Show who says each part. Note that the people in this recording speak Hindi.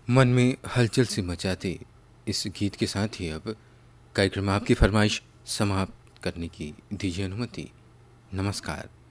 Speaker 1: मन में हलचल सी मचाते इस गीत के साथ ही अब कार्यक्रम आपकी फरमाइश समाप्त करने की दीजिए अनुमति। नमस्कार।